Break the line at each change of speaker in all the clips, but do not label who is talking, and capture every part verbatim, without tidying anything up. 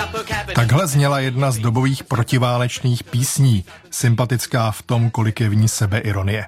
Takhle zněla jedna z dobových protiválečných písní, sympatická v tom, kolik je v ní sebeironie.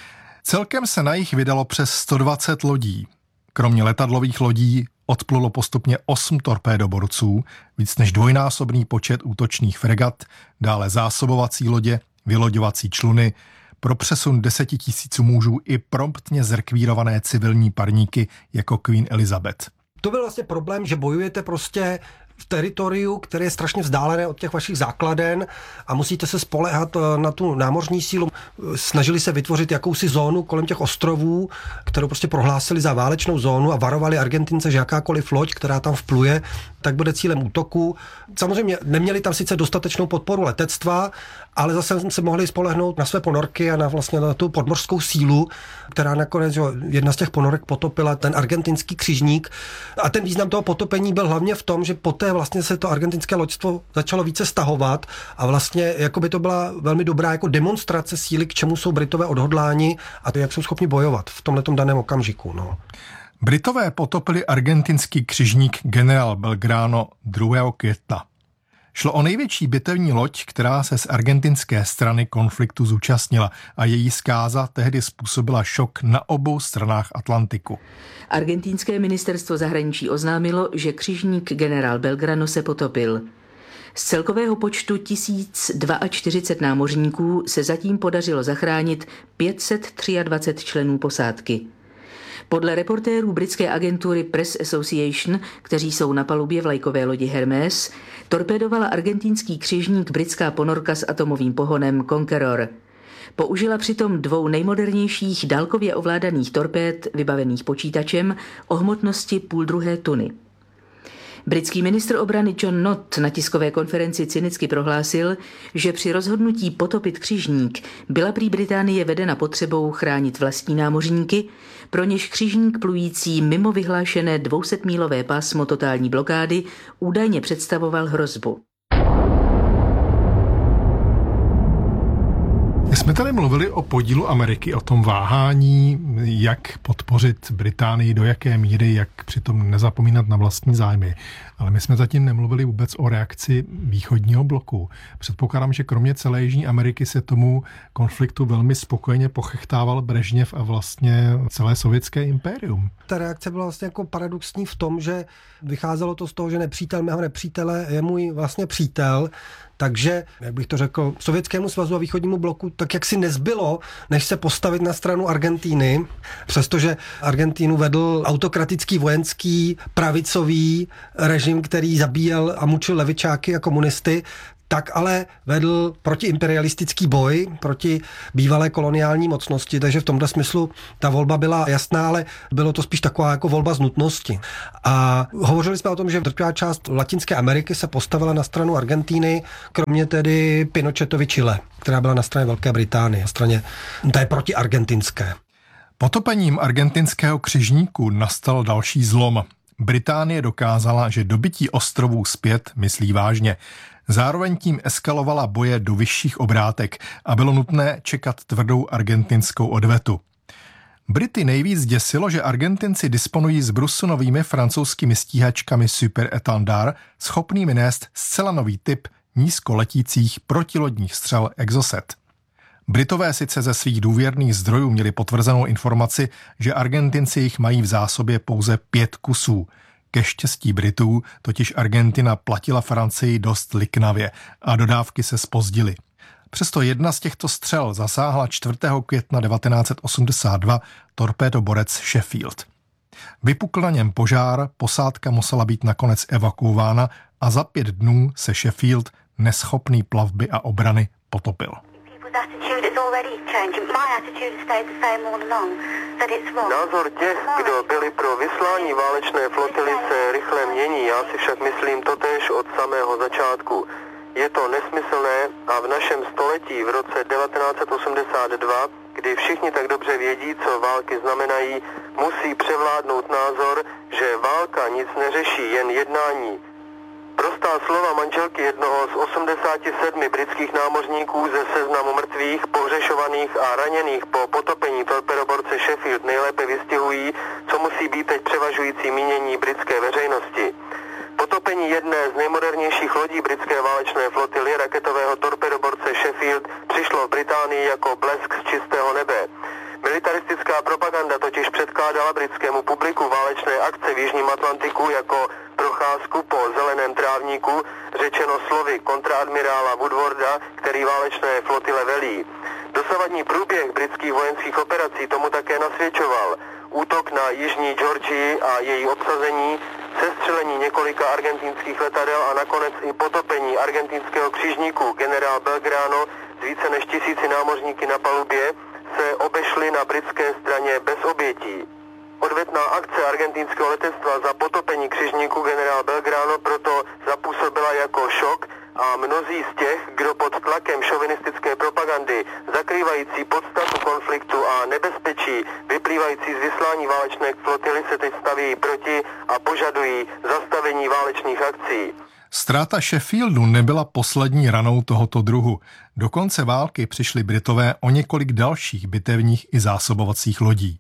Celkem se na jich vydalo přes sto dvacet lodí. Kromě letadlových lodí odplulo postupně osm torpédoborců, víc než dvojnásobný počet útočných fregat, dále zásobovací lodě, vyloďovací čluny, pro přesun deseti tisíců mužů i promptně zrekvírované civilní parníky jako Queen Elizabeth.
To byl vlastně problém, že bojujete prostě v teritoriu, které je strašně vzdálené od těch vašich základen a musíte se spoléhat na tu námořní sílu. Snažili se vytvořit jakousi zónu kolem těch ostrovů, kterou prostě prohlásili za válečnou zónu a varovali Argentince, že jakákoliv loď, která tam vpluje, tak bude cílem útoku. Samozřejmě neměli tam sice dostatečnou podporu letectva, ale zase se mohli spolehnout na své ponorky a na vlastně na tu podmořskou sílu, která nakonec, že jedna z těch ponorek potopila ten argentinský křižník. A ten význam toho potopení byl hlavně v tom, že poté vlastně se to argentinské loďstvo začalo více stahovat a vlastně jako by to byla velmi dobrá jako demonstrace síly, k čemu jsou Britové odhodláni a to, jak jsou schopni bojovat v tomhletom daném okamžiku. No.
Britové potopili argentinský křižník General Belgrano druhého května. Šlo o největší bitevní loď, která se z argentinské strany konfliktu zúčastnila a její zkáza tehdy způsobila šok na obou stranách Atlantiku.
Argentinské ministerstvo zahraničí oznámilo, že křižník General Belgrano se potopil. Z celkového počtu tisíc čtyřicet dva námořníků se zatím podařilo zachránit pět set dvacet tři členů posádky. Podle reportérů britské agentury Press Association, kteří jsou na palubě vlajkové lodi Hermes, torpédovala argentinský křižník britská ponorka s atomovým pohonem Conqueror. Použila přitom dvou nejmodernějších dálkově ovládaných torpéd vybavených počítačem o hmotnosti půl druhé tuny. Britský ministr obrany John Nott na tiskové konferenci cynicky prohlásil, že při rozhodnutí potopit křižník byla prý Británie vedena potřebou chránit vlastní námořníky, pro něž křižník plující mimo vyhlášené dvousetmílové pásmo totální blokády údajně představoval hrozbu.
My jsme tady mluvili o podílu Ameriky, o tom váhání, jak podpořit Británii, do jaké míry, jak přitom nezapomínat na vlastní zájmy. Ale my jsme zatím nemluvili vůbec o reakci východního bloku. Předpokládám, že kromě celé Jižní Ameriky se tomu konfliktu velmi spokojeně pochechtával Brežněv a vlastně celé sovětské impérium.
Ta reakce byla vlastně jako paradoxní v tom, že vycházelo to z toho, že nepřítel mého nepřítele je můj vlastně přítel. Takže, jak bych to řekl, Sovětskému svazu a východnímu bloku tak jak si nezbylo, než se postavit na stranu Argentíny, přestože Argentínu vedl autokratický vojenský pravicový režim, který zabíjel a mučil levičáky a komunisty, tak ale vedl protiimperialistický boj proti bývalé koloniální mocnosti, takže v tomto smyslu ta volba byla jasná, ale bylo to spíš taková jako volba z nutnosti. A hovořili jsme o tom, že drtivá část Latinské Ameriky se postavila na stranu Argentíny, kromě tedy Pinochetovy Chile, která byla na straně Velké Británie, na straně té protiargentinské.
Potopením argentinského křižníku nastal další zlom. Británie dokázala, že dobytí ostrovů zpět myslí vážně. Zároveň tím eskalovala boje do vyšších obrátek a bylo nutné čekat tvrdou argentinskou odvetu. Brity nejvíc děsilo, že Argentinci disponují zbrusunovými francouzskými stíhačkami Super Étendard, schopnými nést zcela nový typ nízkoletících protilodních střel Exocet. Britové sice ze svých důvěrných zdrojů měli potvrzenou informaci, že Argentinci jich mají v zásobě pouze pět kusů. Ke štěstí Britů totiž Argentina platila Francii dost liknavě a dodávky se zpozdily. Přesto jedna z těchto střel zasáhla čtvrtého května devatenáct osmdesát dva torpédoborec Sheffield. Vypukl na něm požár, posádka musela být nakonec evakuována a za pět dnů se Sheffield, neschopný plavby a obrany, potopil.
Názor těch, kdo byli pro vyslání válečné flotily, se rychle mění. Já si však myslím totéž od samého začátku. Je to nesmyslné a v našem století v roce devatenáct osmdesát dva, kdy všichni tak dobře vědí, co války znamenají, musí převládnout názor, že válka nic neřeší, jen jednání. Prostá slova manželky jednoho z osmdesáti sedmi britských námořníků ze seznamu mrtvých, pohřešovaných a raněných po potopení torpedoborce Sheffield nejlépe vystihují, co musí být teď převažující mínění britské veřejnosti. Potopení jedné z nejmodernějších lodí britské válečné flotily, raketového torpedoborce Sheffield, přišlo v Británii jako blesk z čistého nebe. Militaristická propaganda totiž předkládala britskému publiku válečné akce v Jižním Atlantiku jako procházku po zeleném trávníku, řečeno slovy kontraadmirála Woodwarda, který válečné flotile velí. Dosavadní průběh britských vojenských operací tomu také nasvědčoval. Útok na jižní Georgii a její obsazení, sestřelení několika argentinských letadel a nakonec i potopení argentinského křižníku generál Belgrano s více než tisíci námořníky na palubě se obešly na britské straně bez obětí. Odvetná akce argentinského letectva za potopení křižníku generál Belgrano proto zapůsobila jako šok a mnozí z těch, kdo pod tlakem šovinistické propagandy zakrývající podstatu konfliktu a nebezpečí vyplývající z vyslání válečné flotily se teď staví proti a požadují zastavení válečných akcí.
Ztráta Sheffieldu nebyla poslední ranou tohoto druhu. Do konce války přišli Britové o několik dalších bitevních i zásobovacích lodí.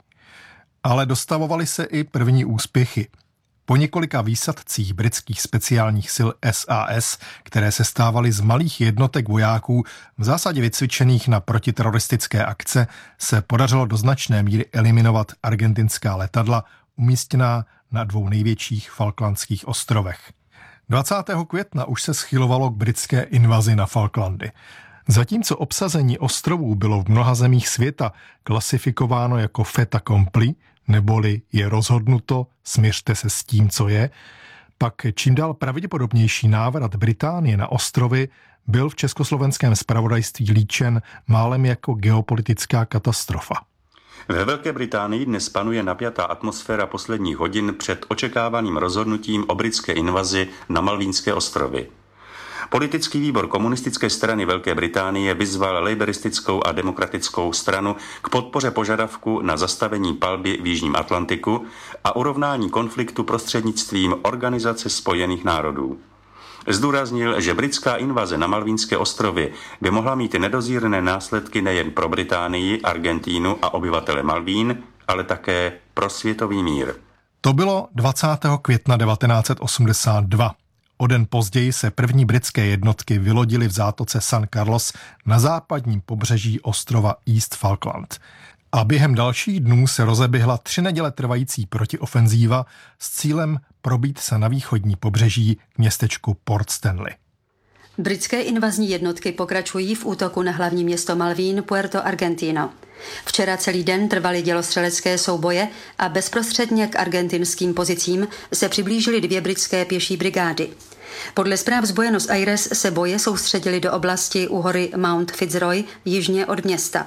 Ale dostavovaly se i první úspěchy. Po několika výsadcích britských speciálních sil S A S, které se stávaly z malých jednotek vojáků v zásadě vycvičených na protiteroristické akce, se podařilo do značné míry eliminovat argentinská letadla umístěná na dvou největších Falklandských ostrovech. dvacátého května už se schylovalo k britské invazi na Falklandy. Zatímco obsazení ostrovů bylo v mnoha zemích světa klasifikováno jako fait accompli, neboli je rozhodnuto, smiřte se s tím, co je, pak čím dál pravděpodobnější návrat Británie na ostrovy byl v československém zpravodajství líčen málem jako geopolitická katastrofa.
Ve Velké Británii dnes panuje napjatá atmosféra posledních hodin před očekávaným rozhodnutím o britské invazi na Malvínské ostrovy. Politický výbor komunistické strany Velké Británie vyzval laboristickou a demokratickou stranu k podpoře požadavku na zastavení palby v Jižním Atlantiku a urovnání konfliktu prostřednictvím Organizace spojených národů. Zdůraznil, že britská invaze na Malvínské ostrovy by mohla mít nedozírné následky nejen pro Británii, Argentínu a obyvatele Malvín, ale také pro světový mír.
To bylo dvacátého května devatenáct set osmdesát dva. O den později se první britské jednotky vylodily v zátoce San Carlos na západním pobřeží ostrova East Falkland. A během dalších dnů se rozeběhla tři neděle trvající protiofenzíva s cílem probít se na východní pobřeží k městečku Port Stanley.
Britské invazní jednotky pokračují v útoku na hlavní město Malvín, Puerto Argentino. Včera celý den trvaly dělostřelecké souboje a bezprostředně k argentinským pozicím se přiblížily dvě britské pěší brigády. Podle zpráv z Buenos Aires se boje soustředily do oblasti u hory Mount Fitzroy jižně od města.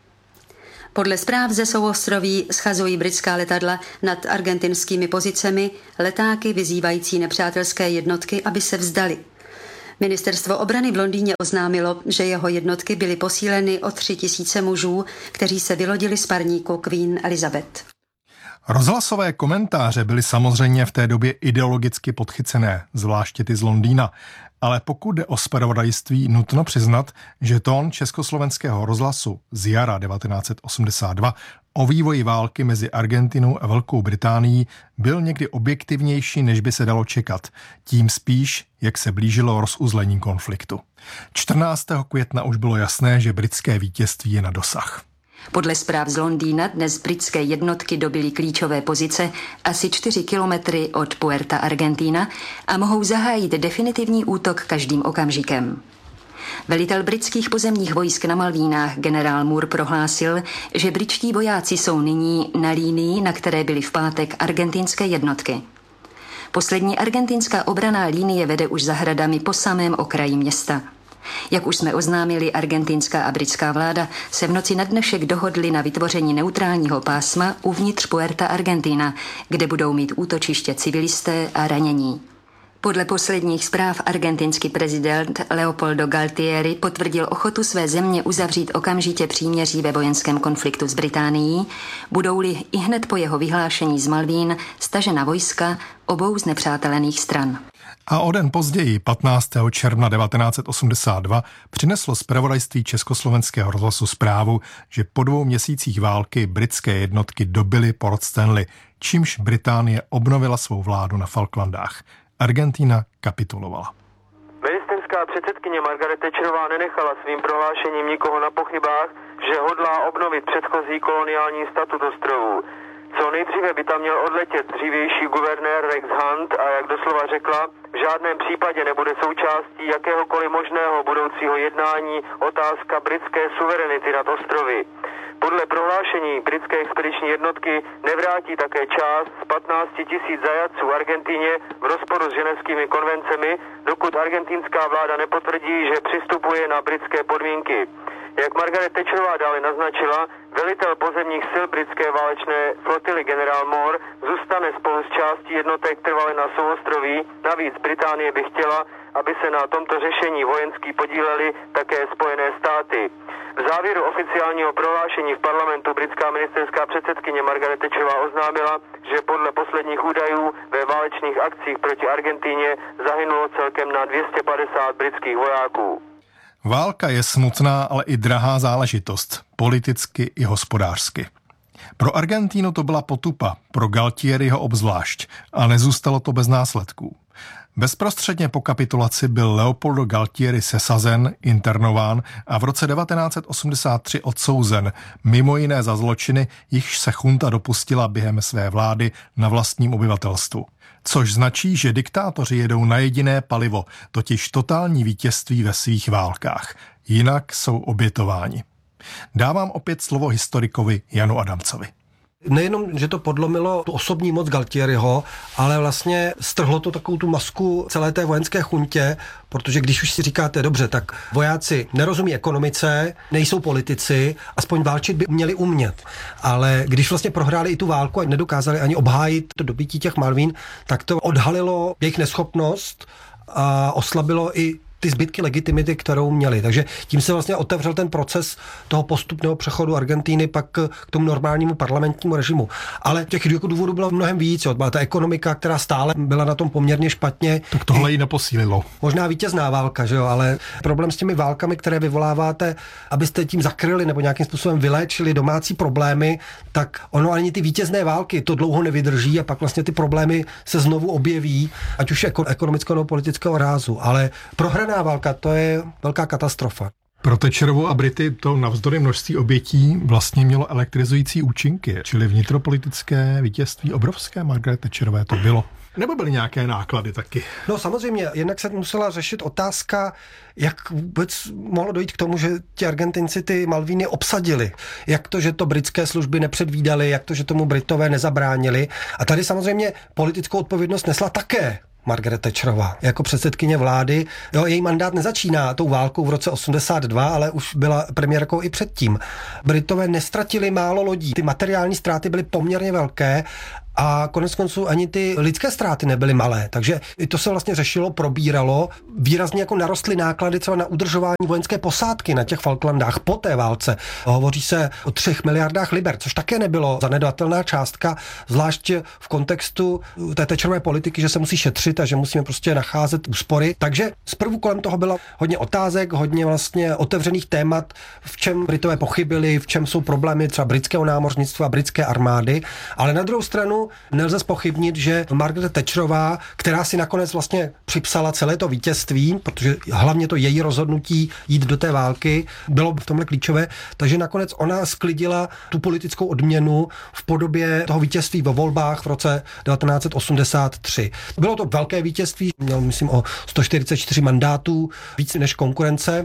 Podle zpráv ze souostroví schazují britská letadla nad argentinskými pozicemi letáky vyzývající nepřátelské jednotky, aby se vzdali. Ministerstvo obrany v Londýně oznámilo, že jeho jednotky byly posíleny o tři tisíce mužů, kteří se vylodili z parníku Queen Elizabeth.
Rozhlasové komentáře byly samozřejmě v té době ideologicky podchycené, zvláště ty z Londýna. Ale pokud jde o zpravodajství, nutno přiznat, že tón československého rozhlasu z jara devatenáct set osmdesát dva o vývoji války mezi Argentinou a Velkou Británií byl někdy objektivnější, než by se dalo čekat. Tím spíš, jak se blížilo rozuzlení konfliktu. čtrnáctého května už bylo jasné, že britské vítězství je na dosah.
Podle zpráv z Londýna dnes britské jednotky dobyly klíčové pozice asi čtyři kilometry od Puerta Argentina a mohou zahájit definitivní útok každým okamžikem. Velitel britských pozemních vojsk na Malvínách generál Moore prohlásil, že britští vojáci jsou nyní na línii, na které byly v pátek argentinské jednotky. Poslední argentinská obranná linie vede už zahradami po samém okraji města. Jak už jsme oznámili, argentinská a britská vláda se v noci na dnešek dohodly na vytvoření neutrálního pásma uvnitř Puerta Argentina, kde budou mít útočiště civilisté a ranění. Podle posledních zpráv argentinský prezident Leopoldo Galtieri potvrdil ochotu své země uzavřít okamžitě příměří ve vojenském konfliktu s Británií, budou-li i hned po jeho vyhlášení z Malvín stažena vojska obou znepřátelených stran.
A o den později, patnáctého června devatenáct set osmdesát dva, přineslo zpravodajství Československého rozhlasu zprávu, že po dvou měsících války britské jednotky dobyly Port Stanley, čímž Británie obnovila svou vládu na Falklandách. Argentina kapitulovala.
Ministerská předsedkyně Margaret Thatcherová nenechala svým prohlášením nikoho na pochybách, že hodlá obnovit předchozí koloniální statut ostrovů. Co nejdříve by tam měl odletět dřívější guvernér Rex Hunt a jak doslova řekla, v žádném případě nebude součástí jakéhokoliv možného budoucího jednání otázka britské suverenity nad ostrovy. Podle prohlášení britské expediční jednotky nevrátí také část z patnácti tisíc zajatců Argentíně v rozporu s ženevskými konvencemi, dokud argentinská vláda nepotvrdí, že přistupuje na britské podmínky. Jak Margaret Thatcherová dále naznačila, velitel pozemních sil britské válečné flotily generál Moore zůstane spolu s částí jednotek trvale na souostroví. Navíc Británie by chtěla, aby se na tomto řešení vojensky podílely také Spojené státy. V závěru oficiálního prohlášení v parlamentu britská ministerská předsedkyně Margaret Thatcherová oznámila, že podle posledních údajů ve válečných akcích proti Argentíně zahynulo celkem na dvě stě padesát britských vojáků.
Válka je smutná, ale i drahá záležitost, politicky i hospodářsky. Pro Argentínu to byla potupa, pro Galtieriho obzvlášť, a nezůstalo to bez následků. Bezprostředně po kapitulaci byl Leopoldo Galtieri sesazen, internován a v roce devatenáct set osmdesát tři odsouzen, mimo jiné za zločiny, jichž se junta dopustila během své vlády na vlastním obyvatelstvu. Což značí, že diktátoři jedou na jediné palivo, totiž totální vítězství ve svých válkách. Jinak jsou obětováni. Dávám opět slovo historikovi Janu Adamcovi.
Nejenom, že to podlomilo tu osobní moc Galtieriho, ale vlastně strhlo to takovou tu masku celé té vojenské chuntě, protože když už si říkáte, dobře, tak vojáci nerozumí ekonomice, nejsou politici, aspoň válčit by měli umět. Ale když vlastně prohráli i tu válku a nedokázali ani obhájit to dobytí těch Malvín, tak to odhalilo jejich neschopnost a oslabilo i ty zbytky legitimity, kterou měli. Takže tím se vlastně otevřel ten proces toho postupného přechodu Argentíny pak k tomu normálnímu parlamentnímu režimu. Ale těch důvodů bylo mnohem víc. Byla ta ekonomika, která stále byla na tom poměrně špatně.
Tak tohle ji neposílilo.
Možná vítězná válka, že jo, ale problém s těmi válkami, které vyvoláváte, abyste tím zakryli nebo nějakým způsobem vyléčili domácí problémy, tak ono ani ty vítězné války to dlouho nevydrží a pak vlastně ty problémy se znovu objeví, ať už ekonomického nebo politického rázu. Ale prohraná válka, to je velká katastrofa.
Pro Thatcherovu a Brity to navzdory množství obětí vlastně mělo elektrizující účinky, čili vnitropolitické vítězství obrovské Margaret Thatcherové to bylo. Nebo byly nějaké náklady taky?
No samozřejmě, jednak se musela řešit otázka, jak vůbec mohlo dojít k tomu, že ti Argentinci ty Malvíny obsadili. Jak to, že to britské služby nepředvídali, jak to, že tomu Britové nezabránili. A tady samozřejmě politickou odpovědnost nesla také Margaret Thatcherová jako předsedkyně vlády. Jo, její mandát nezačíná tou válkou v roce osmdesát dva, ale už byla premiérkou i předtím. Britové nestratili málo lodí. Ty materiální ztráty byly poměrně velké a konec konců ani ty lidské ztráty nebyly malé. Takže i to se vlastně řešilo, probíralo. Výrazně jako narostly náklady třeba na udržování vojenské posádky na těch Falklandách po té válce. Hovoří se o třech miliardách liber, což také nebylo zanedbatelná částka, zvlášť v kontextu té Thatcherové politiky, že se musí šetřit a že musíme prostě nacházet úspory. Takže zprvu kolem toho bylo hodně otázek, hodně vlastně otevřených témat, v čem Britové pochybili, v čem jsou problémy třeba britského námořnictva, britské armády, ale na druhou stranu nelze zpochybnit, že Margaret Thatcherová, která si nakonec vlastně připsala celé to vítězství, protože hlavně to její rozhodnutí jít do té války bylo v tomhle klíčové, takže nakonec ona sklidila tu politickou odměnu v podobě toho vítězství ve volbách v roce devatenáct set osmdesát tři. Bylo to velké vítězství, měl myslím o sto čtyřicet čtyři mandátů, víc než konkurence.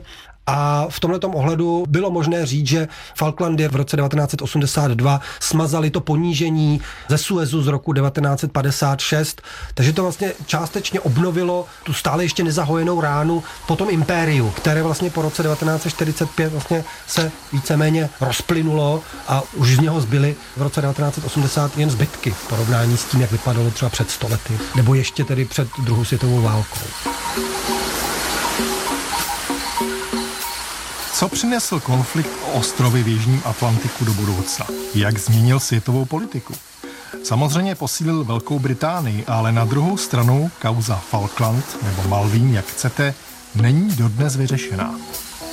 A v tomhletom ohledu bylo možné říct, že Falklandy v roce devatenáct set osmdesát dva smazaly to ponížení ze Suezu z roku devatenáct set padesát šest, takže to vlastně částečně obnovilo tu stále ještě nezahojenou ránu po tom impériu, které vlastně po roce devatenáct set čtyřicet pět vlastně se víceméně rozplynulo a už z něho zbyly v roce devatenáct set osmdesát jen zbytky v porovnání s tím, jak vypadalo třeba před sto lety, nebo ještě tedy před druhou světovou válkou.
Co přinesl konflikt o ostrovy v Jižním Atlantiku do budoucna? Jak změnil světovou politiku? Samozřejmě posílil Velkou Británii, ale na druhou stranu kauza Falkland nebo Malvín, jak chcete, není dodnes vyřešená.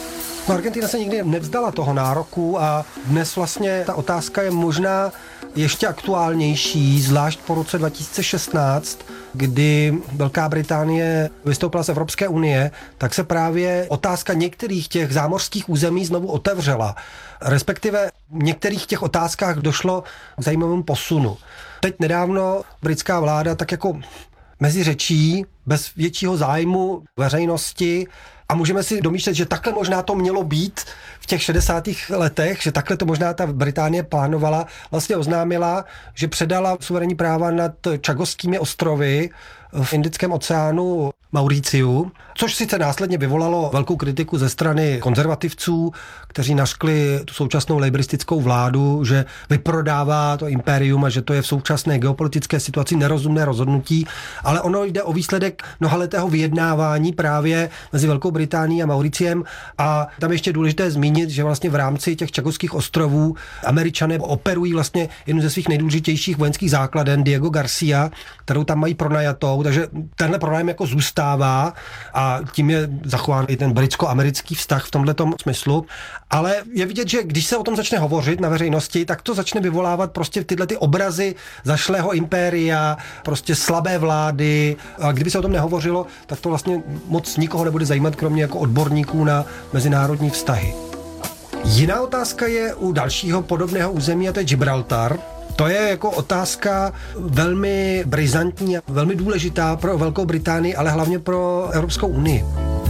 No, Argentina se nikdy nevzdala toho nároku a dnes vlastně ta otázka je možná ještě aktuálnější, zvlášť po roce dva tisíce šestnáct, kdy Velká Británie vystoupila z Evropské unie, tak se právě otázka některých těch zámořských území znovu otevřela. Respektive v některých těch otázkách došlo k zajímavému posunu. Teď nedávno britská vláda tak jako mezi řečí, bez většího zájmu veřejnosti, a můžeme si domýšlet, že takhle možná to mělo být v těch šedesátých letech, že takhle to možná ta Británie plánovala, vlastně oznámila, že předala suverénní práva nad Čagosskými ostrovy v Indickém oceánu Mauriciu, což sice následně vyvolalo velkou kritiku ze strany konzervativců, kteří nařkli tu současnou laboristickou vládu, že vyprodává to impérium a že to je v současné geopolitické situaci nerozumné rozhodnutí, ale ono jde o výsledek mnohaletého vyjednávání právě mezi Velkou Británií a Mauriciem a tam ještě důležité zmínit, že vlastně v rámci těch Čagosských ostrovů Američané operují vlastně jednu ze svých nejdůležitějších vojenských základen Diego Garcia, kterou tam mají pronajatou, takže tenhle pronájem jako zůstává a tím je zachován i ten britsko-americký vztah v tomhletom smyslu. Ale je vidět, že když se o tom začne hovořit na veřejnosti, tak to začne vyvolávat prostě tyhle ty obrazy zašlého impéria, prostě slabé vlády. A kdyby se o tom nehovořilo, tak to vlastně moc nikoho nebude zajímat, kromě jako odborníků na mezinárodní vztahy. Jiná otázka je u dalšího podobného území, a to je Gibraltar. To je jako otázka velmi brizantní a velmi důležitá pro Velkou Británii, ale hlavně pro Evropskou unii.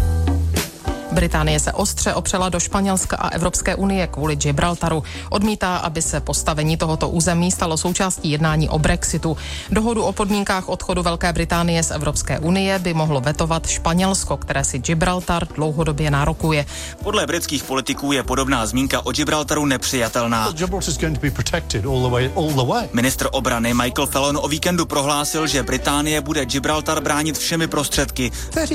Británie se ostře opřela do Španělska a Evropské unie kvůli Gibraltaru. Odmítá, aby se postavení tohoto území stalo součástí jednání o Brexitu. Dohodu o podmínkách odchodu Velké Británie z Evropské unie by mohlo vetovat Španělsko, které si Gibraltar dlouhodobě nárokuje.
Podle britských politiků je podobná zmínka o Gibraltaru nepřijatelná. Ministr obrany Michael Fallon o víkendu prohlásil, že Británie bude Gibraltar bránit všemi prostředky.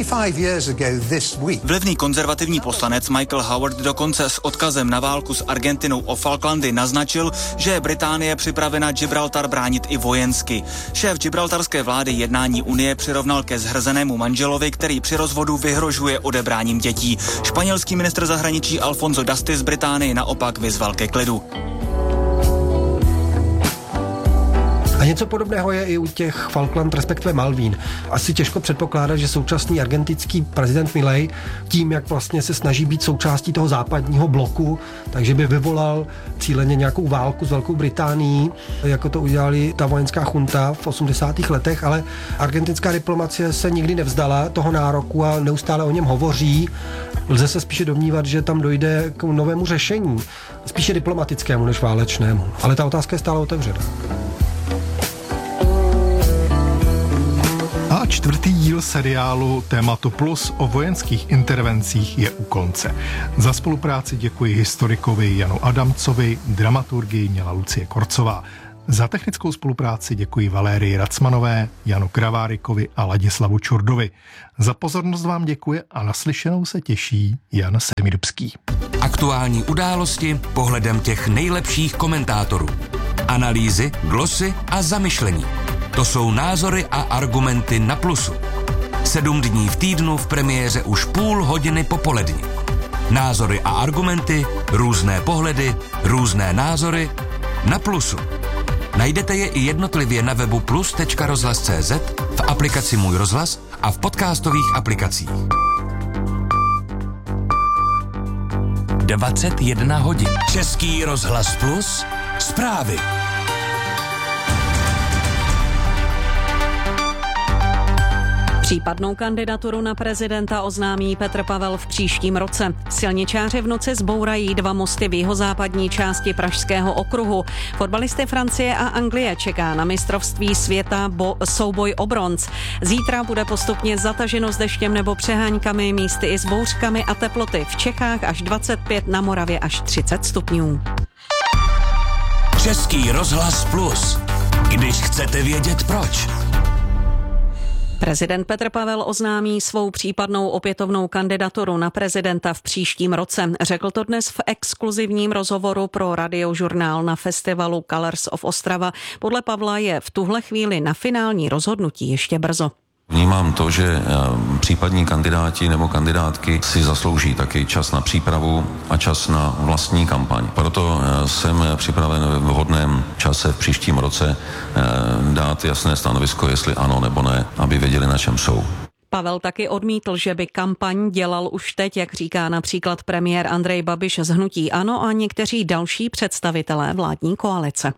Vlivný konzervativní Konzervativní poslanec Michael Howard dokonce s odkazem na válku s Argentinou o Falklandy naznačil, že je Británie připravena Gibraltar bránit i vojensky. Šéf gibraltarské vlády jednání Unie přirovnal ke zhrzenému manželovi, který při rozvodu vyhrožuje odebráním dětí. Španělský ministr zahraničí Alfonso Dastis z Británii naopak vyzval ke klidu.
A něco podobného je i u těch Falkland, respektive Malvín. Asi těžko předpokládat, že současný argentinský prezident Milei tím, jak vlastně se snaží být součástí toho západního bloku, takže by vyvolal cíleně nějakou válku s Velkou Británií, jako to udělali ta vojenská junta v osmdesátých letech, ale argentinská diplomacie se nikdy nevzdala toho nároku a neustále o něm hovoří. Lze se spíše domnívat, že tam dojde k novému řešení, spíše diplomatickému než válečnému, ale ta otázka je stále otevřená.
A čtvrtý díl seriálu Tématu Plus o vojenských intervencích je u konce. Za spolupráci děkuji historikovi Janu Adamcovi, dramaturgii měla Lucie Korcová. Za technickou spolupráci děkuji Valérii Racmanové, Janu Kravárikovi a Ladislavu Čurdovi. Za pozornost vám děkuje a naslyšenou se těší Jan Semidubský.
Aktuální události pohledem těch nejlepších komentátorů. Analýzy, glosy a zamyšlení. To jsou názory a argumenty na Plusu. Sedm dní v týdnu v premiéře už půl hodiny popolední. Názory a argumenty, různé pohledy, různé názory na Plusu. Najdete je i jednotlivě na webu plus tečka rozhlas tečka cé zet, v aplikaci Můj rozhlas a v podcastových aplikacích. dvacet jedna hodin. Český rozhlas Plus. Zprávy.
Případnou kandidaturu na prezidenta oznámí Petr Pavel v příštím roce. Silničáři v noci zbourají dva mosty v jihozápadní části Pražského okruhu. Fotbalisty Francie a Anglie čeká na mistrovství světa bo- souboj o bronz. Zítra bude postupně zataženo s deštěm nebo přeháňkami, místy i s bouřkami a teploty v Čechách až dvacet pět, na Moravě až třicet stupňů.
Český rozhlas Plus. Když chcete vědět proč.
Prezident Petr Pavel oznámí svou případnou opětovnou kandidaturu na prezidenta v příštím roce. Řekl to dnes v exkluzivním rozhovoru pro Radiožurnál na festivalu Colors of Ostrava. Podle Pavla je v tuhle chvíli na finální rozhodnutí ještě brzo.
Vnímám to, že případní kandidáti nebo kandidátky si zaslouží taky čas na přípravu a čas na vlastní kampaň. Proto jsem připraven v vhodném čase v příštím roce dát jasné stanovisko, jestli ano nebo ne, aby věděli, na čem jsou.
Pavel taky odmítl, že by kampaň dělal už teď, jak říká například premiér Andrej Babiš z hnutí ANO a někteří další představitelé vládní koalice.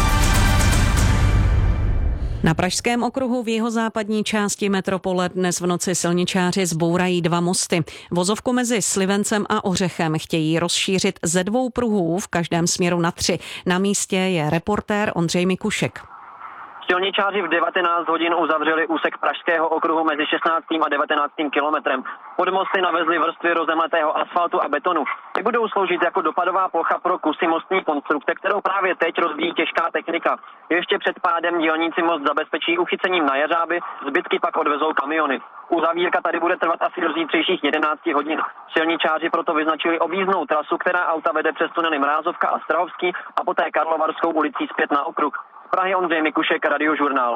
Na Pražském okruhu v jihozápadní části metropole dnes v noci silničáři zbourají dva mosty. Vozovku mezi Slivencem a Ořechem chtějí rozšířit ze dvou pruhů v každém směru na tři. Na místě je reportér Ondřej Mikušek.
Silničáři v devatenáct hodin uzavřeli úsek Pražského okruhu mezi šestnáctým a devatenáctým kilometrem. Pod mosty navezli vrstvy rozemletého asfaltu a betonu. Ty budou sloužit jako dopadová plocha pro kusy mostní konstrukce, kterou právě teď rozbíjí těžká technika. Ještě před pádem dělníci most zabezpečí uchycením na jeřáby, zbytky pak odvezou kamiony. Uzavírka tady bude trvat asi do zítřejších jedenácti hodin. Silničáři proto vyznačili objízdnou trasu, která auta vede přes tunely Mrázovka a Strahovský a poté Karlovarskou ulicí zpět na okruh. Prahy Ondřej Mikušek, Radiožurnál.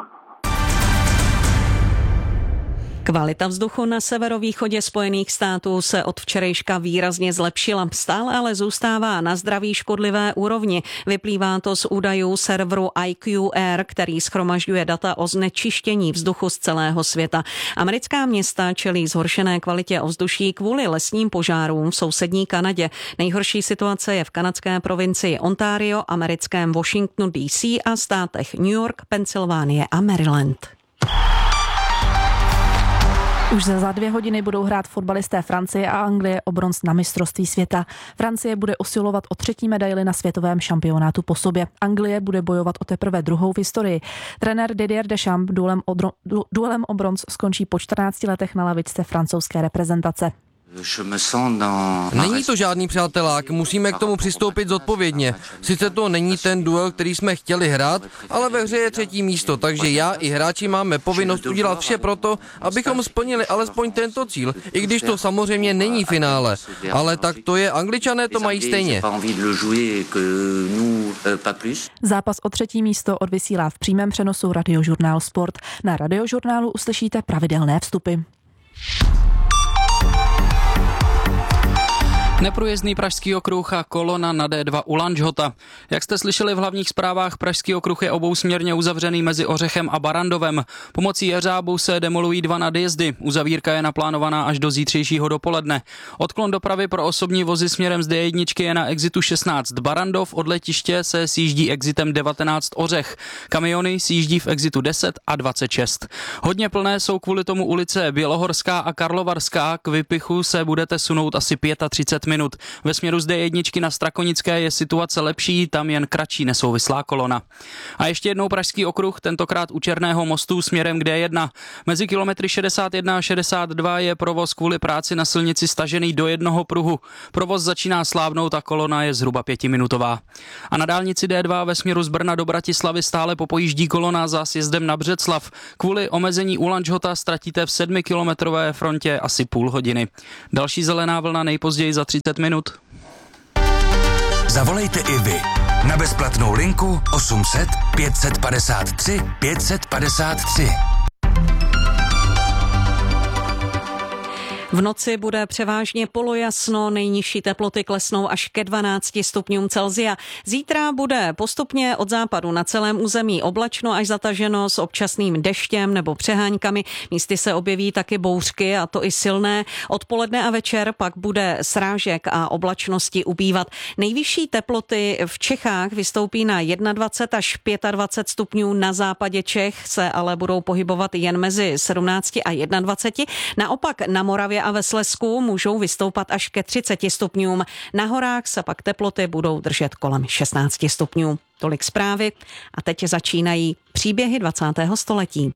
Kvalita vzduchu na severovýchodě Spojených států se od včerejška výrazně zlepšila, stále ale zůstává na zdraví škodlivé úrovni. Vyplývá to z údajů serveru I Q Air, který shromažďuje data o znečištění vzduchu z celého světa. Americká města čelí zhoršené kvalitě ovzduší kvůli lesním požárům v sousední Kanadě. Nejhorší situace je v kanadské provincii Ontario, americkém Washingtonu D C a státech New York, Pensylvánie a Maryland.
Už za dvě hodiny budou hrát fotbalisté Francie a Anglie o bronz na mistrovství světa. Francie bude usilovat o třetí medaili na světovém šampionátu po sobě. Anglie bude bojovat o teprve druhou v historii. Trenér Didier Deschamps duelem o, dro, du, duelem o bronz skončí po čtrnácti letech na lavičce francouzské reprezentace.
Není to žádný přátelák, musíme k tomu přistoupit zodpovědně. Sice to není ten duel, který jsme chtěli hrát, ale ve hře je třetí místo, takže já i hráči máme povinnost udělat vše proto, abychom splnili alespoň tento cíl, i když to samozřejmě není finále. Ale tak to je, Angličané to mají stejně.
Zápas o třetí místo odvysílá v přímém přenosu Radiožurnál Sport. Na Radiožurnálu uslyšíte pravidelné vstupy.
Neprůjezdný Pražský okruh a kolona na D dva u Lanžhota. Jak jste slyšeli v hlavních zprávách, Pražský okruh je obousměrně uzavřený mezi Ořechem a Barandovem. Pomocí jeřábu se demolují dva nadjezdy. Uzavírka je naplánovaná až do zítřejšího dopoledne. Odklon dopravy pro osobní vozy směrem z D jedna je na exitu šestnáct Barandov, od letiště se sjíždí exitem devatenáct Ořech. Kamiony sjíždí v exitu deset a dvacet šest. Hodně plné jsou kvůli tomu ulice Bělohorská a Karlovarská. K Vypichu se budete sunout asi třicet pět minut. Ve směru z D jedna na Strakonické je situace lepší, tam jen kratší nesouvislá kolona. A ještě jednou Pražský okruh, tentokrát u Černého mostu směrem k D jedna. Mezi kilometry šedesát jedna a šedesát dva je provoz kvůli práci na silnici stažený do jednoho pruhu. Provoz začíná slábnout a kolona je zhruba pětiminutová. A na dálnici D dva ve směru z Brna do Bratislavy stále popojíždí kolona za sjezdem na Břeclav. Kvůli omezení u Lanžhota ztratíte v sedmikilometrové frontě asi půl hodiny. Další zelená vlna nejpozději za třicet minut.
Zavolejte i vy na bezplatnou linku osm set pět padesát tři pět padesát tři.
V noci bude převážně polojasno, nejnižší teploty klesnou až ke dvanácti stupňům Celsia. Zítra bude postupně od západu na celém území oblačno až zataženo s občasným deštěm nebo přeháňkami. Místy se objeví taky bouřky, a to i silné. Odpoledne a večer pak bude srážek a oblačnosti ubývat. Nejvyšší teploty v Čechách vystoupí na dvacet jedna až dvacet pět stupňů, na západě Čech se ale budou pohybovat jen mezi sedmnácti a dvaceti jedna. Naopak na Moravě a ve Slezsku můžou vystoupat až ke třiceti stupňům. Na horách se pak teploty budou držet kolem šestnácti stupňů. Tolik zprávy a teď začínají příběhy dvacátého století.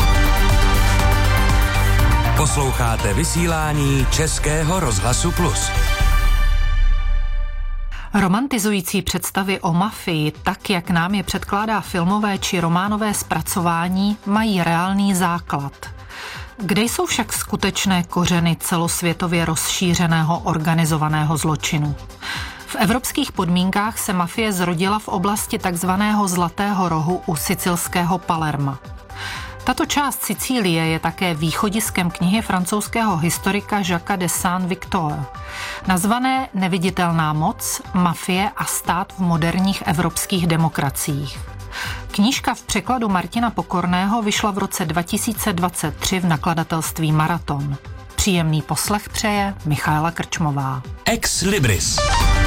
Posloucháte vysílání Českého rozhlasu Plus.
Romantizující představy o mafii, tak jak nám je předkládá filmové či románové zpracování, mají reálný základ. Kde jsou však skutečné kořeny celosvětově rozšířeného organizovaného zločinu? V evropských podmínkách se mafie zrodila v oblasti takzvaného Zlatého rohu u sicilského Palerma. Tato část Sicílie je také východiskem knihy francouzského historika Jacques de Saint-Victor, nazvané Neviditelná moc, mafie a stát v moderních evropských demokraciích. Knížka v překladu Martina Pokorného vyšla v roce dva tisíce dvacet tři v nakladatelství Maraton. Příjemný poslech přeje Michaela Krčmová.
Ex Libris.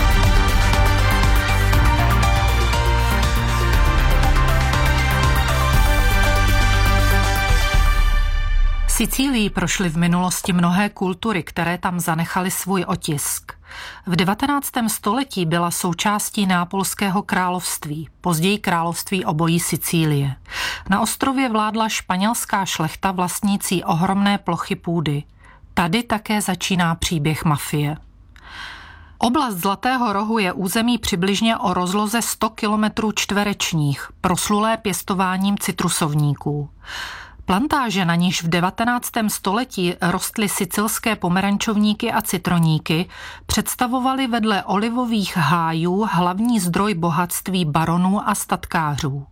Sicílií prošly v minulosti mnohé kultury, které tam zanechaly svůj otisk. V devatenáctém století byla součástí Neapolského království, později království obojí Sicílie. Na ostrově vládla španělská šlechta vlastnící ohromné plochy půdy. Tady také začíná příběh mafie. Oblast Zlatého rohu je území přibližně o rozloze sto kilometrů čtverečních, proslulé pěstováním citrusovníků. Plantáže, na níž v devatenáctém století rostly sicilské pomerančovníky a citroníky, představovaly vedle olivových hájů hlavní zdroj bohatství baronů a statkářů.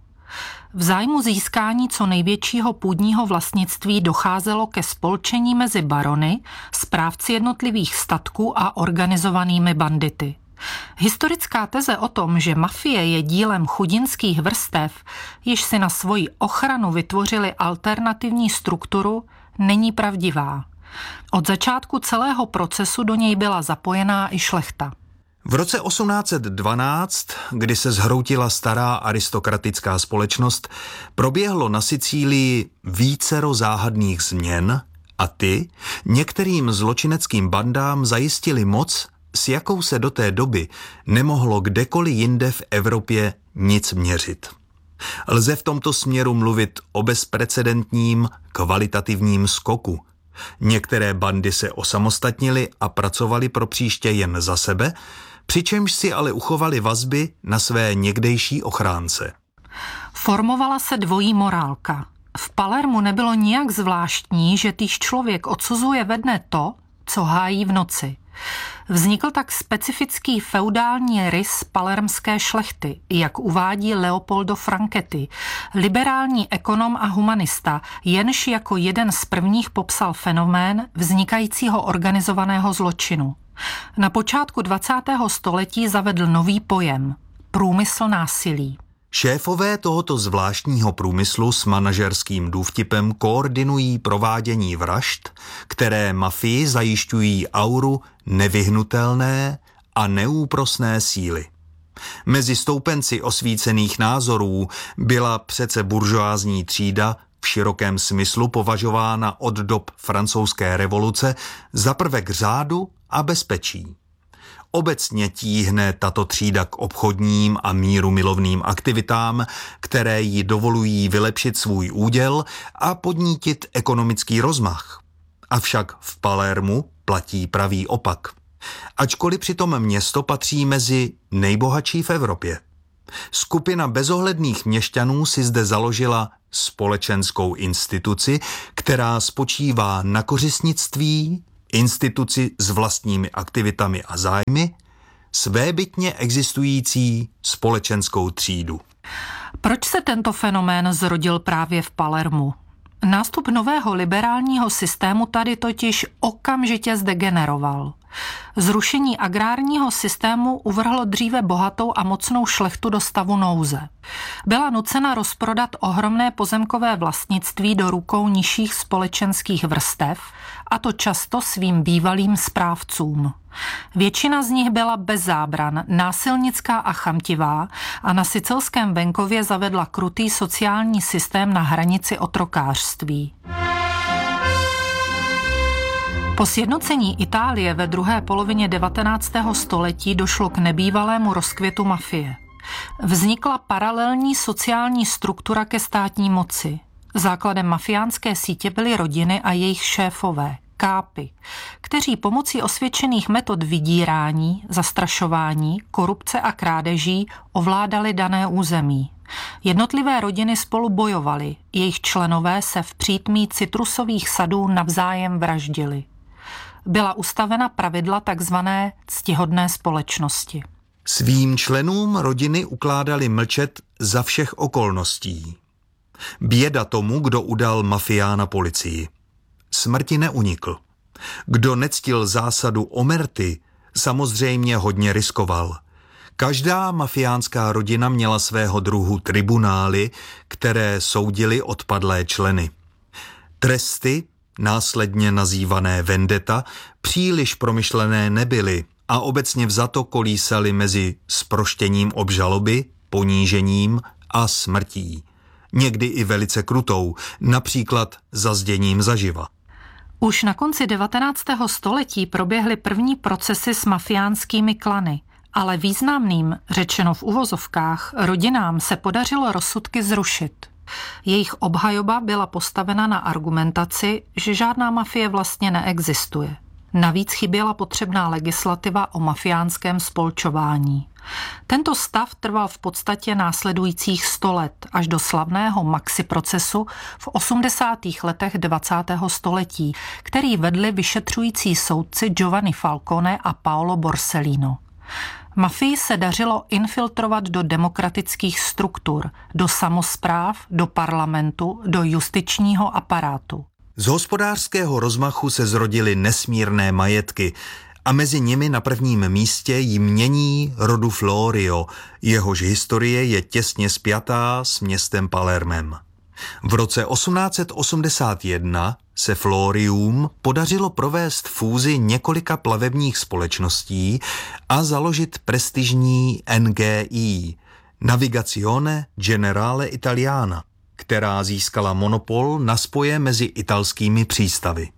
V zájmu získání co největšího půdního vlastnictví docházelo ke spolčení mezi barony, správci jednotlivých statků a organizovanými bandity. Historická teze o tom, že mafie je dílem chudinských vrstev, jež si na svoji ochranu vytvořili alternativní strukturu, není pravdivá. Od začátku celého procesu do něj byla zapojená i šlechta.
V roce osmnáct set dvanáct, kdy se zhroutila stará aristokratická společnost, proběhlo na Sicílii vícero záhadných změn a ty některým zločineckým bandám zajistili moc, s jakou se do té doby nemohlo kdekoliv jinde v Evropě nic měřit. Lze v tomto směru mluvit o bezprecedentním kvalitativním skoku. Některé bandy se osamostatnily a pracovaly pro příště jen za sebe, přičemž si ale uchovali vazby na své někdejší ochránce.
Formovala se dvojí morálka. V Palermu nebylo nijak zvláštní, že týž člověk odsuzuje ve dne to, co hájí v noci. Vznikl tak specifický feudální rys palermské šlechty, jak uvádí Leopoldo Franchetti, liberální ekonom a humanista, jenž jako jeden z prvních popsal fenomén vznikajícího organizovaného zločinu. Na počátku dvacátého století zavedl nový pojem – průmysl násilí.
Šéfové tohoto zvláštního průmyslu s manažerským důvtipem koordinují provádění vražd, které mafii zajišťují auru nevyhnutelné a neúprosné síly. Mezi stoupenci osvícených názorů byla přece buržoázní třída v širokém smyslu považována od dob francouzské revoluce za prvek řádu a bezpečí. Obecně tíhne tato třída k obchodním a mírumilovným aktivitám, které jí dovolují vylepšit svůj úděl a podnítit ekonomický rozmach. Avšak v Palermu platí pravý opak. Ačkoliv přitom město patří mezi nejbohatší v Evropě. Skupina bezohledných měšťanů si zde založila společenskou instituci, která spočívá na kořistnictví, instituci s vlastními aktivitami a zájmy, svébytně existující společenskou třídu.
Proč se tento fenomén zrodil právě v Palermu? Nástup nového liberálního systému tady totiž okamžitě zdegeneroval. Zrušení agrárního systému uvrhlo dříve bohatou a mocnou šlechtu do stavu nouze. Byla nucena rozprodat ohromné pozemkové vlastnictví do rukou nižších společenských vrstev, a to často svým bývalým správcům. Většina z nich byla bez zábran, násilnická a chamtivá a na sicilském venkově zavedla krutý sociální systém na hranici otrokářství. Po sjednocení Itálie ve druhé polovině devatenáctého století došlo k nebývalému rozkvětu mafie. Vznikla paralelní sociální struktura ke státní moci. Základem mafiánské sítě byly rodiny a jejich šéfové, kápy, kteří pomocí osvědčených metod vydírání, zastrašování, korupce a krádeží ovládali dané území. Jednotlivé rodiny spolu bojovaly, jejich členové se v přítmí citrusových sadů navzájem vraždili. Byla ustavena pravidla takzvané ctihodné společnosti.
Svým členům rodiny ukládali mlčet za všech okolností. Běda tomu, kdo udal mafiána policii. Smrti neunikl. Kdo nectil zásadu omerty, samozřejmě hodně riskoval. Každá mafiánská rodina měla svého druhu tribunály, které soudily odpadlé členy. Tresty, následně nazývané vendetta, příliš promyšlené nebyly a obecně vzato kolísaly mezi zproštěním obžaloby, ponížením a smrtí. Někdy i velice krutou, například zazděním zaživa.
Už na konci devatenáctého století proběhly první procesy s mafiánskými klany, ale významným, řečeno v uvozovkách, rodinám se podařilo rozsudky zrušit. Jejich obhajoba byla postavena na argumentaci, že žádná mafie vlastně neexistuje. Navíc chyběla potřebná legislativa o mafiánském spolčování. Tento stav trval v podstatě následujících sto let, až do slavného Maxi procesu v osmdesátých letech dvacátého století, který vedli vyšetřující soudci Giovanni Falcone a Paolo Borsellino. Mafii se dařilo infiltrovat do demokratických struktur, do samospráv, do parlamentu, do justičního aparátu.
Z hospodářského rozmachu se zrodily nesmírné majetky a mezi nimi na prvním místě jmění rodu Florio, jehož historie je těsně spjatá s městem Palermem. V roce osmnáct set osmdesát jedna se Florium podařilo provést fúzi několika plavebních společností a založit prestižní N G I, Navigazione Generale Italiana, která získala monopol na spoje mezi italskými přístavy.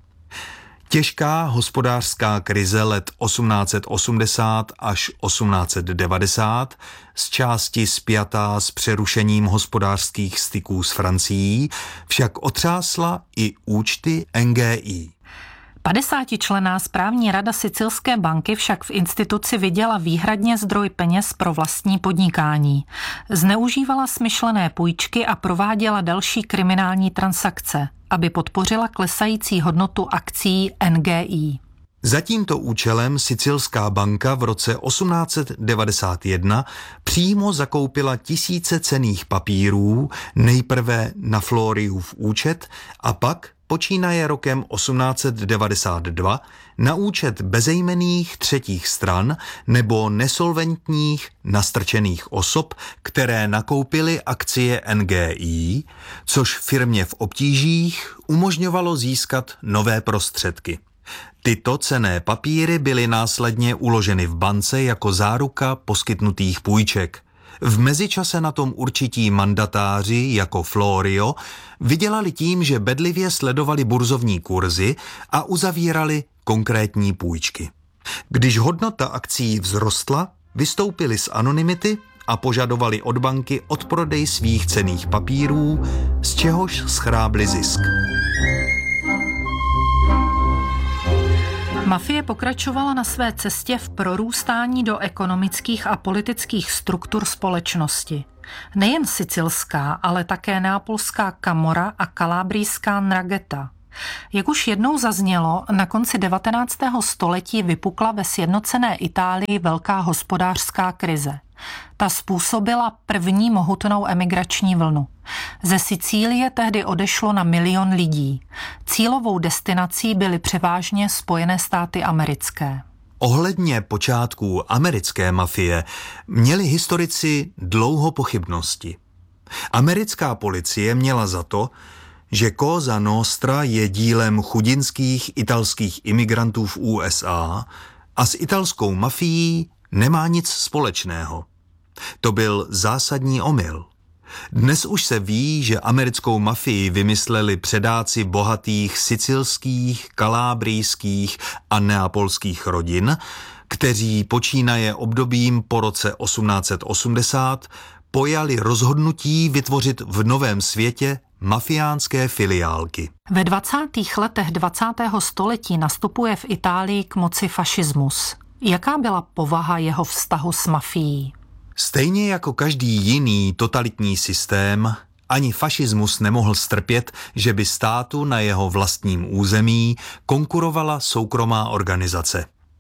Těžká hospodářská krize let osmnáct set osmdesát až osmnáct set devadesát, z části spjatá s přerušením hospodářských styků s Francií, však otřásla i účty N G I.
padesátičlenná správní rada Sicilské banky však v instituci viděla výhradně zdroj peněz pro vlastní podnikání. Zneužívala smyšlené půjčky a prováděla další kriminální transakce, aby podpořila klesající hodnotu akcií N G I.
Za tímto účelem Sicilská banka v roce osmnáct set devadesát jedna přímo zakoupila tisíce cenných papírů, nejprve na Floriův účet a pak počínaje rokem osmnáct set devadesát dva na účet bezejmenných třetích stran nebo nesolventních nastrčených osob, které nakoupily akcie N G I, což firmě v obtížích umožňovalo získat nové prostředky. Tyto cenné papíry byly následně uloženy v bance jako záruka poskytnutých půjček. V mezičase na tom určití mandatáři jako Florio vydělali tím, že bedlivě sledovali burzovní kurzy a uzavírali konkrétní půjčky. Když hodnota akcií vzrostla, vystoupili z anonymity a požadovali od banky odprodej svých cenných papírů, z čehož schrábli zisk.
Mafie pokračovala na své cestě v prorůstání do ekonomických a politických struktur společnosti. Nejen sicilská, ale také neapolská Camorra a kalábrijská Ndrangheta. Jak už jednou zaznělo, na konci devatenáctého století vypukla ve sjednocené Itálii velká hospodářská krize. Ta způsobila první mohutnou emigrační vlnu. Ze Sicílie tehdy odešlo na milion lidí. Cílovou destinací byly převážně Spojené státy americké.
Ohledně počátků americké mafie měli historici dlouho pochybnosti. Americká policie měla za to, že Cosa Nostra je dílem chudinských italských imigrantů v U S A a s italskou mafií nemá nic společného. To byl zásadní omyl. Dnes už se ví, že americkou mafii vymysleli předáci bohatých sicilských, kalábrijských a neapolských rodin, kteří počínaje obdobím po roce osmnáct set osmdesát pojali rozhodnutí vytvořit v novém světě mafiánské filiálky.
Ve dvacátých letech dvacátého století nastupuje v Itálii k moci fašismus. Jaká byla povaha jeho vztahu s mafií?
Stejně jako každý jiný totalitní systém, ani fašismus nemohl strpět, že by státu na jeho vlastním území konkurovala soukromá organizace.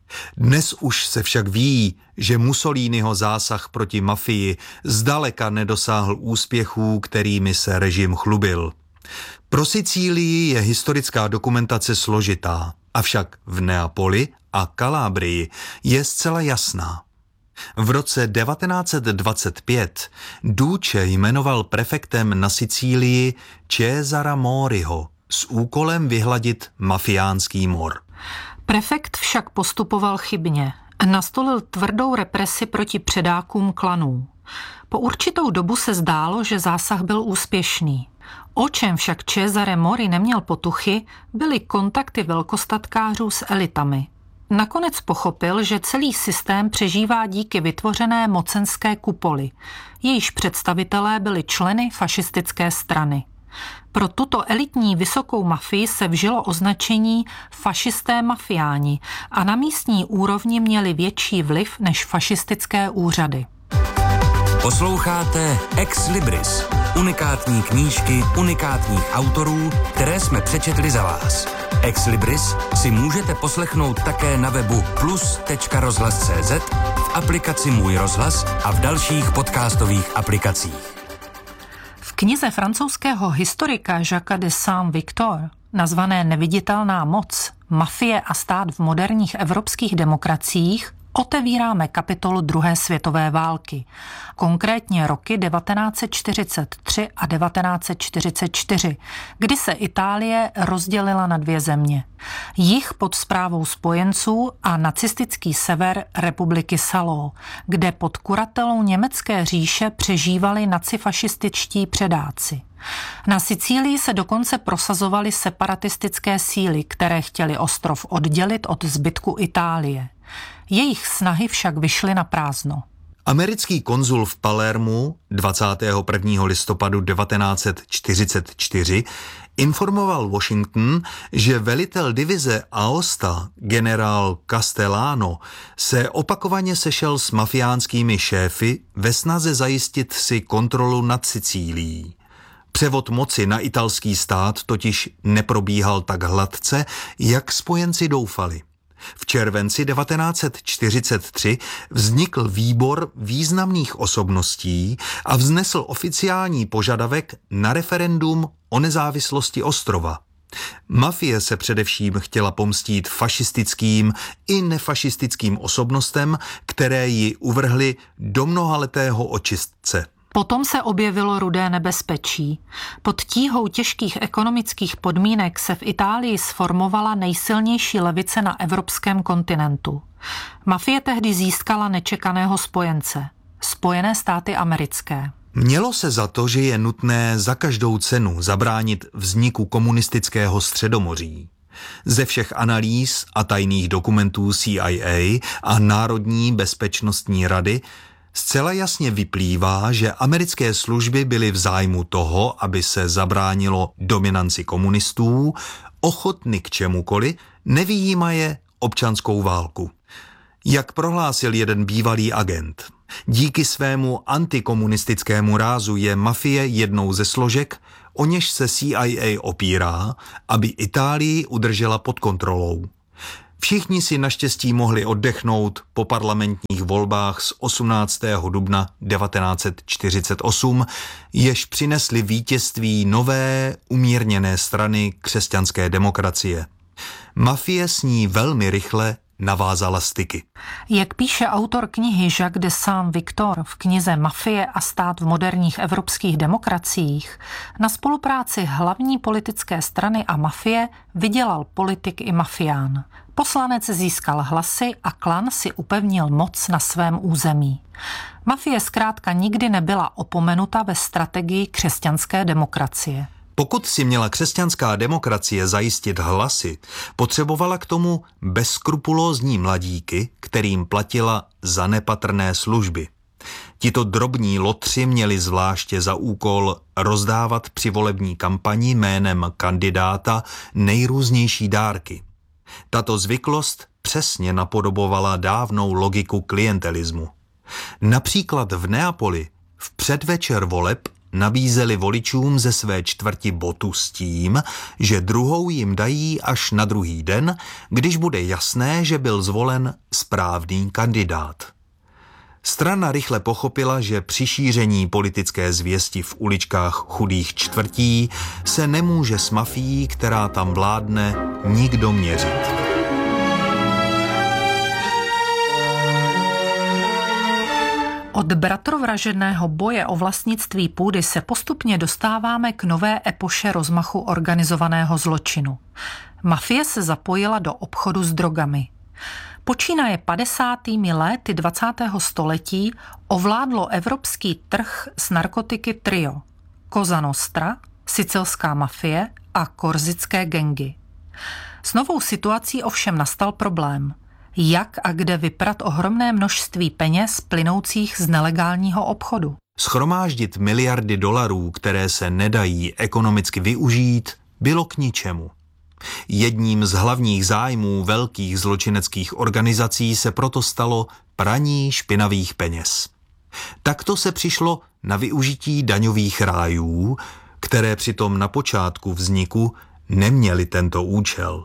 Dnes už se však ví, že Mussoliniho zásah proti mafii zdaleka nedosáhl úspěchů, kterými se režim chlubil. Pro Sicílii je historická dokumentace složitá, avšak v Neapoli a Kalábrii je zcela jasná. V roce devatenáct dvacet pět Duce jmenoval prefektem na Sicílii Cesara Moriho s úkolem vyhladit mafiánský mor.
Prefekt však postupoval chybně. Nastolil tvrdou represi proti předákům klanů. Po určitou dobu se zdálo, že zásah byl úspěšný. O čem však Cesare Mori neměl potuchy, byly kontakty velkostatkářů s elitami. Nakonec pochopil, že celý systém přežívá díky vytvořené mocenské kupoli. Jejíž představitelé byli členy fašistické strany. Pro tuto elitní vysokou mafii se vžilo označení fašisté mafiáni a na místní úrovni měli větší vliv než fašistické úřady.
Posloucháte Ex Libris, unikátní knížky unikátních autorů, které jsme přečetli za vás. Ex Libris si můžete poslechnout také na webu plus tečka rozhlas tečka cé zet, v aplikaci Můj rozhlas a v dalších podcastových aplikacích.
V knize francouzského historika Jacques de Saint-Victor, nazvané Neviditelná moc, mafie a stát v moderních evropských demokraciích, otevíráme kapitolu druhé světové války, konkrétně roky devatenáct set čtyřicet tři a devatenáct set čtyřicet čtyři, kdy se Itálie rozdělila na dvě země. Jih pod správou spojenců a nacistický sever republiky Salò, kde pod kuratelou německé říše přežívali nacifašističtí předáci. Na Sicílii se dokonce prosazovaly separatistické síly, které chtěly ostrov oddělit od zbytku Itálie. Jejich snahy však vyšly na prázdno.
Americký konzul v Palermu dvacátého prvního listopadu devatenáct set čtyřicet čtyři informoval Washington, že velitel divize Aosta, generál Castellano, se opakovaně sešel s mafiánskými šéfy ve snaze zajistit si kontrolu nad Sicílií. Převod moci na italský stát totiž neprobíhal tak hladce, jak spojenci doufali. V červenci devatenáct set čtyřicet tři vznikl výbor významných osobností a vznesl oficiální požadavek na referendum o nezávislosti ostrova. Mafie se především chtěla pomstít fašistickým i nefašistickým osobnostem, které ji uvrhly do mnohaletého očistce.
Potom se objevilo rudé nebezpečí. Pod tíhou těžkých ekonomických podmínek se v Itálii sformovala nejsilnější levice na evropském kontinentu. Mafie tehdy získala nečekaného spojence. Spojené státy americké.
Mělo se za to, že je nutné za každou cenu zabránit vzniku komunistického středomoří. Ze všech analýz a tajných dokumentů C I A a Národní bezpečnostní rady zcela jasně vyplývá, že americké služby byly v zájmu toho, aby se zabránilo dominanci komunistů, ochotny k čemukoli, nevyjímaje občanskou válku. Jak prohlásil jeden bývalý agent, díky svému antikomunistickému rázu je mafie jednou ze složek, o něž se C I A opírá, aby Itálii udržela pod kontrolou. Všichni si naštěstí mohli oddechnout po parlamentních volbách z osmnáctého dubna devatenáct set čtyřicet osm, jež přinesly vítězství nové, umírněné strany křesťanské demokracie. Mafie s ní velmi rychle navázala styky.
Jak píše autor knihy Jacques de Saint-Victor v knize Mafie a stát v moderních evropských demokraciích, na spolupráci hlavní politické strany a mafie vydělal politik i mafián. Poslanec získal hlasy a klan si upevnil moc na svém území. Mafie zkrátka nikdy nebyla opomenuta ve strategii křesťanské demokracie.
Pokud si měla křesťanská demokracie zajistit hlasy, potřebovala k tomu bezskrupulózní mladíky, kterým platila za nepatrné služby. Tito drobní lotři měli zvláště za úkol rozdávat při volební kampani jménem kandidáta nejrůznější dárky. Tato zvyklost přesně napodobovala dávnou logiku klientelismu. Například v Neapoli v předvečer voleb nabízeli voličům ze své čtvrti botu s tím, že druhou jim dají až na druhý den, když bude jasné, že byl zvolen správný kandidát. Strana rychle pochopila, že při šíření politické zvěsti v uličkách chudých čtvrtí se nemůže s mafií, která tam vládne, nikdo měřit.
Od bratrovražedného boje o vlastnictví půdy se postupně dostáváme k nové epoše rozmachu organizovaného zločinu. Mafie se zapojila do obchodu s drogami. Počínaje padesátými léty dvacátého století ovládlo evropský trh s narkotiky trio Cosa Nostra, sicilská mafie a korzické gangy. S novou situací ovšem nastal problém. Jak a kde vyprat ohromné množství peněz plynoucích z nelegálního obchodu?
Schromáždit miliardy dolarů, které se nedají ekonomicky využít, bylo k ničemu. Jedním z hlavních zájmů velkých zločineckých organizací se proto stalo praní špinavých peněz. Takto se přišlo na využití daňových rájů, které přitom na počátku vzniku neměly tento účel.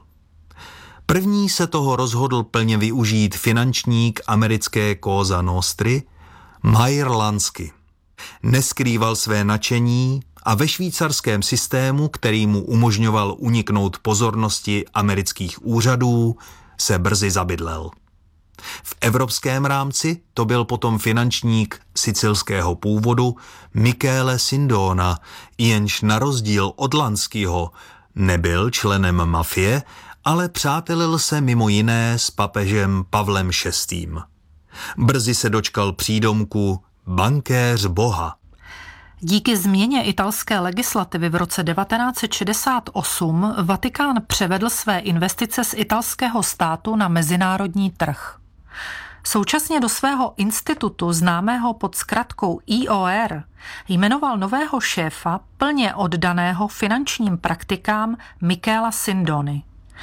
První se toho rozhodl plně využít finančník americké Cosa Nostry Meyer Lansky. Neskrýval své nadšení a ve švýcarském systému, který mu umožňoval uniknout pozornosti amerických úřadů, se brzy zabydlel. V evropském rámci to byl potom finančník sicilského původu Michele Sindona, jenž na rozdíl od Lanskyho nebyl členem mafie, ale přátelil se mimo jiné s papežem Pavlem šestým. Brzy se dočkal přídomku bankéř boha.
Díky změně italské legislativy v roce devatenáct set šedesát osm Vatikán převedl své investice z italského státu na mezinárodní trh. Současně do svého institutu, známého pod zkratkou I O R, jmenoval nového šéfa plně oddaného finančním praktikám Michela Sindony.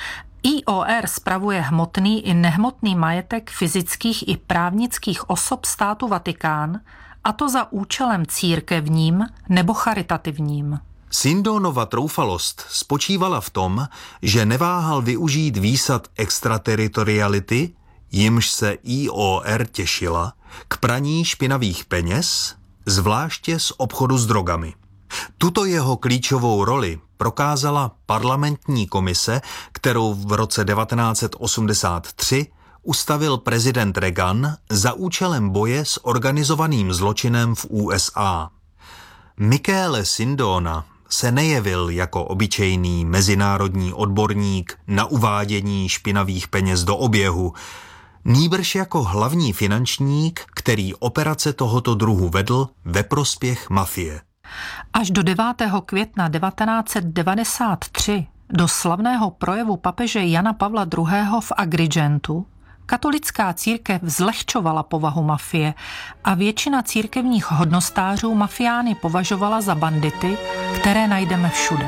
I O R spravuje hmotný i nehmotný majetek fyzických i právnických osob státu Vatikán, a to za účelem církevním nebo charitativním.
Sindonova troufalost spočívala v tom, že neváhal využít výsad extrateritoriality, jimž se I O R těšila, k praní špinavých peněz, zvláště z obchodu s drogami. Tuto jeho klíčovou roli prokázala parlamentní komise, kterou v roce devatenáct set osmdesát tři ustavil prezident Reagan za účelem boje s organizovaným zločinem v U S A. Michele Sindona se nejevil jako obyčejný mezinárodní odborník na uvádění špinavých peněz do oběhu, nýbrž jako hlavní finančník, který operace tohoto druhu vedl ve prospěch mafie.
Až do devátého května devatenáct set devadesát tři, do slavného projevu papeže Jana Pavla druhého. v Agrigentu, katolická církev zlehčovala povahu mafie a většina církevních hodnostářů mafiány považovala za bandity, které najdeme všude.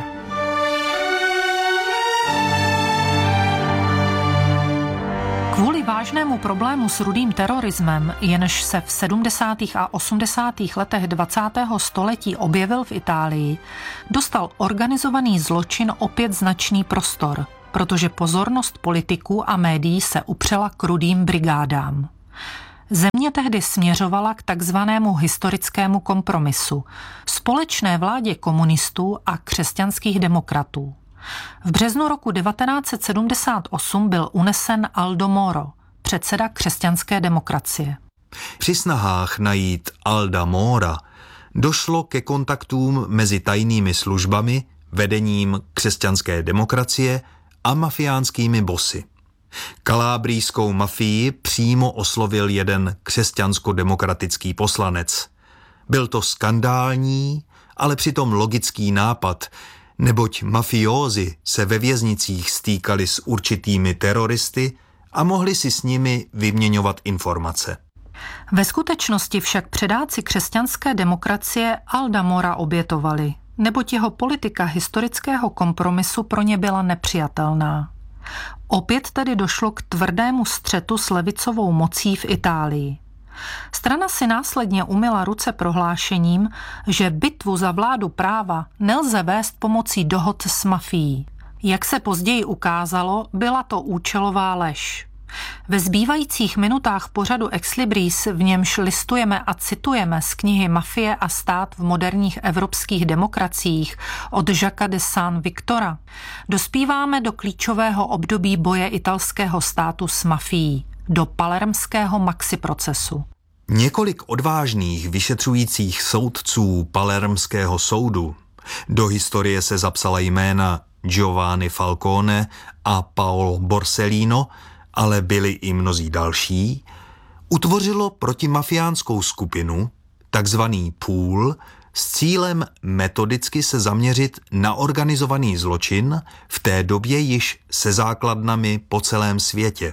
Kvůli vážnému problému s rudým terorismem, jenž se v sedmdesátých a osmdesátých letech dvacátého století objevil v Itálii, dostal organizovaný zločin opět značný prostor, protože pozornost politiků a médií se upřela k rudým brigádám. Země tehdy směřovala k takzvanému historickému kompromisu, společné vládě komunistů a křesťanských demokratů. V březnu roku devatenáct set sedmdesát osm byl unesen Aldo Moro, předseda křesťanské demokracie.
Při snahách najít Alda Mora došlo ke kontaktům mezi tajnými službami, vedením křesťanské demokracie a mafiánskými bosy. Kalábrijskou mafii přímo oslovil jeden křesťansko-demokratický poslanec. Byl to skandální, ale přitom logický nápad, neboť mafiózi se ve věznicích stýkali s určitými teroristy a mohli si s nimi vyměňovat informace.
Ve skutečnosti však předáci křesťanské demokracie Alda Mora obětovali, neboť jeho politika historického kompromisu pro ně byla nepřijatelná. Opět tedy došlo k tvrdému střetu s levicovou mocí v Itálii. Strana si následně umyla ruce prohlášením, že bitvu za vládu práva nelze vést pomocí dohod s mafií. Jak se později ukázalo, byla to účelová lež. Ve zbývajících minutách pořadu Ex Libris, v němž listujeme a citujeme z knihy Mafie a stát v moderních evropských demokraciích od Jacquesa de Saint-Victora, dospíváme do klíčového období boje italského státu s mafií, do palermského maxiprocesu.
Několik odvážných vyšetřujících soudců palermského soudu, do historie se zapsala jména Giovanni Falcone a Paolo Borsellino, ale byli i mnozí další, utvořilo protimafiánskou skupinu, takzvaný pool, s cílem metodicky se zaměřit na organizovaný zločin, v té době již se základnami po celém světě.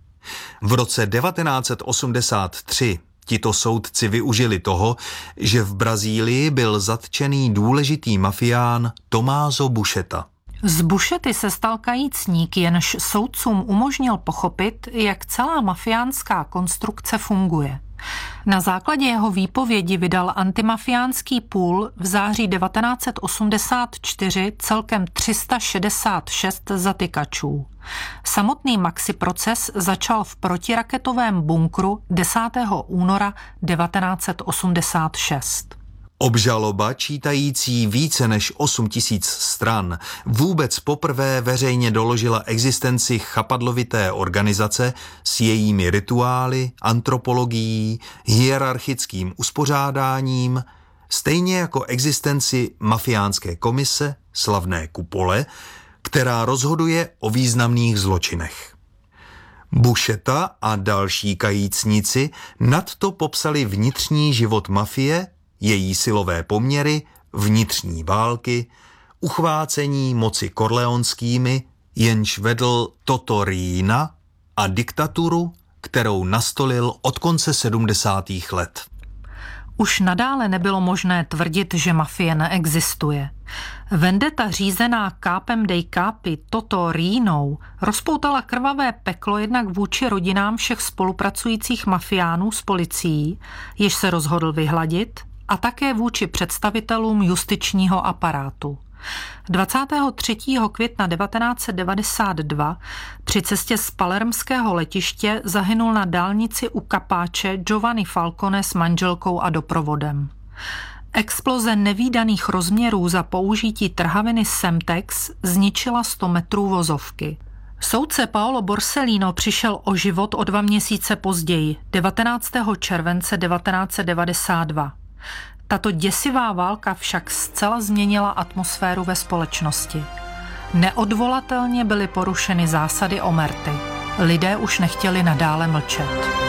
V roce devatenáct set osmdesát tři tito soudci využili toho, že v Brazílii byl zatčený důležitý mafián Tommaso Buscetta.
Z Buscetty se stal kajícník, jenž soudcům umožnil pochopit, jak celá mafiánská konstrukce funguje. Na základě jeho výpovědi vydal antimafiánský půl v září devatenáct set osmdesát čtyři celkem tři sta šedesát šest zatykačů. Samotný maxiproces začal v protiraketovém bunkru desátého února devatenáct set osmdesát šest.
Obžaloba, čítající více než osm tisíc stran, vůbec poprvé veřejně doložila existenci chapadlovité organizace s jejími rituály, antropologií, hierarchickým uspořádáním, stejně jako existenci mafiánské komise, slavné kupole, která rozhoduje o významných zločinech. Buscetta a další kajícníci nadto popsali vnitřní život mafie, její silové poměry, vnitřní války, uchvácení moci korleonskými, jenž vedl Toto Riina, a diktaturu, kterou nastolil od konce sedmdesátých let.
Už nadále nebylo možné tvrdit, že mafie neexistuje. Vendeta řízená Capem dei Capi Toto Riinou rozpoutala krvavé peklo jednak vůči rodinám všech spolupracujících mafiánů s policií, jež se rozhodl vyhladit, a také vůči představitelům justičního aparátu. dvacátého třetího května devatenáct set devadesát dva při cestě z palermského letiště zahynul na dálnici u Kapáče Giovanni Falcone s manželkou a doprovodem. Exploze nevídaných rozměrů za použití trhaviny Semtex zničila sto metrů vozovky. Soudce Paolo Borsellino přišel o život o dva měsíce později, devatenáctého července devatenáct set devadesát dva. Tato děsivá válka však zcela změnila atmosféru ve společnosti. Neodvolatelně byly porušeny zásady omerty. Lidé už nechtěli nadále mlčet.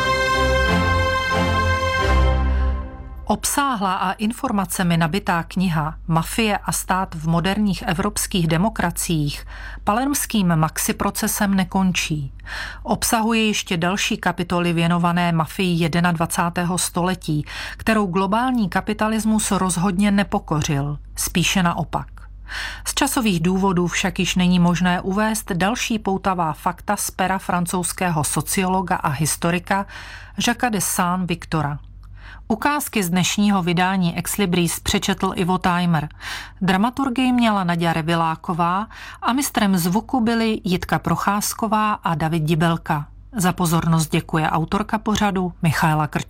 Obsáhlá a informacemi nabitá kniha Mafie a stát v moderních evropských demokraciích palermským maxiprocesem nekončí. Obsahuje ještě další kapitoly věnované mafii dvacátého prvního století, kterou globální kapitalismus rozhodně nepokořil, spíše naopak. Z časových důvodů však již není možné uvést další poutavá fakta z pera francouzského sociologa a historika Jacquesa de Saint-Victora. Ukázky z dnešního vydání Ex Libris přečetl Ivo Tajmer. Dramaturgii měla Naďa Reviláková a mistrem zvuku byli Jitka Procházková a David Dibelka. Za pozornost děkuje autorka pořadu Michaela Krč.